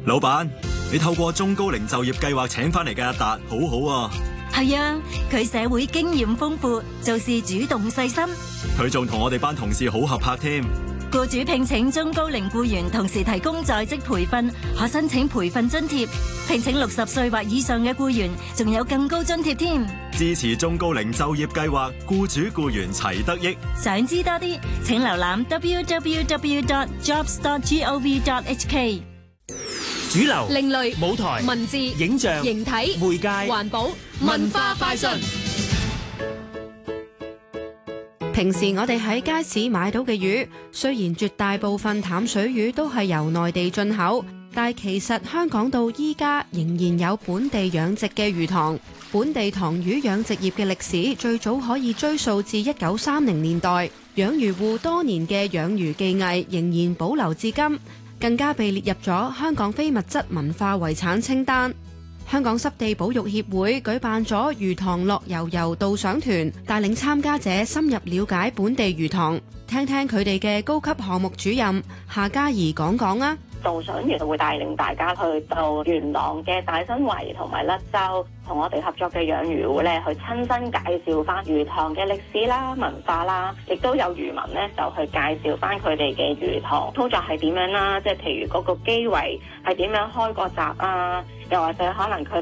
老闆，你透過中高齡就業計劃請翻嚟嘅阿達，好好啊。 係啊，佢社會經驗豐富，做事主動細心。 佢仲同我哋班同事好合拍添。 僱主聘請中高齡僱員，同時提供在職培訓，可申請培訓津貼。聘請60歲或以上嘅僱員，仲有更高津貼添。 支持中高齡就業計劃，僱主僱員齊得益。 想知多啲，請瀏覽 www.jobs.gov.hk。 主流、 另類、 舞台、 文字、 影像、 形體、 媒介、 環保、文化快訊。 平時我哋喺街市買到嘅魚，雖然絕大部分淡水魚都係由內地進口，但其實香港到依家仍然有本地養殖嘅魚塘。本地塘魚養殖業嘅歷史最早可以追溯至1930年代，養魚戶多年嘅養魚技藝仍然保留至今，更加被列入咗香港非物質文化遺產清單。香港濕地保育協會舉辦咗魚塘樂遊導賞團，帶領參加者深入了解本地魚塘，聽聽佢哋嘅高級項目主任夏嘉怡講講啊。 導賞員會帶領大家去到元朗嘅大新圍同埋甩洲，同我哋合作嘅養魚戶咧，去親身介紹翻魚塘嘅歷史啦、文化啦，亦都有漁民咧就去介紹翻佢哋嘅魚塘操作係點樣啦，即係譬如嗰個基圍係點樣開個閘啊，又或者可能佢